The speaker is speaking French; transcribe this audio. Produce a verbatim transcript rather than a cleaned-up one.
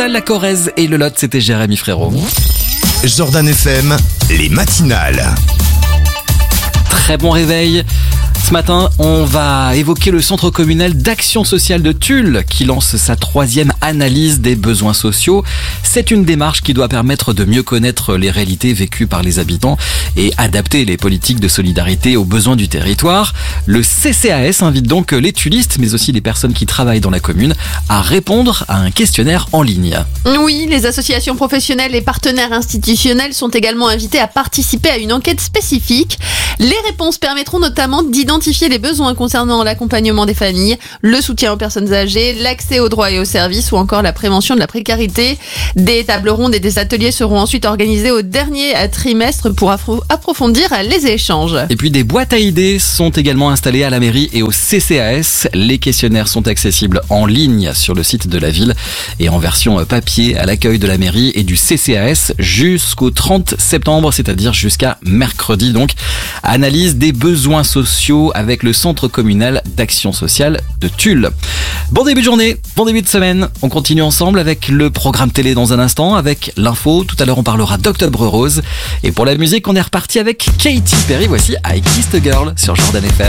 la Corrèze et le Lot, c'était Jérémy Frérot. Jordan F M, les matinales. Très bon réveil. Ce matin, on va évoquer le centre communal d'action sociale de Tulle qui lance sa troisième analyse des besoins sociaux. C'est une démarche qui doit permettre de mieux connaître les réalités vécues par les habitants et adapter les politiques de solidarité aux besoins du territoire. Le C C A S invite donc les tullistes, mais aussi les personnes qui travaillent dans la commune, à répondre à un questionnaire en ligne. Oui, les associations professionnelles et partenaires institutionnels sont également invités à participer à une enquête spécifique. Les réponses permettront notamment d'identifier les besoins concernant l'accompagnement des familles, le soutien aux personnes âgées, l'accès aux droits et aux services ou encore la prévention de la précarité. Des tables rondes et des ateliers seront ensuite organisés au dernier trimestre pour affro- approfondir les échanges. Et puis des boîtes à idées sont également installées à la mairie et au C C A S. Les questionnaires sont accessibles en ligne sur le site de la ville et en version papier à l'accueil de la mairie et du C C A S jusqu'au trente septembre, c'est-à-dire jusqu'à mercredi donc. Analyse des besoins sociaux avec le centre communal d'action sociale de Tulle. Bon début de journée, bon début de semaine. On continue ensemble avec le programme télé dans un instant, avec l'info. Tout à l'heure, on parlera d'Octobre Rose. Et pour la musique, on est reparti avec Katy Perry. Voici I Kissed a Girl sur Jordan F M.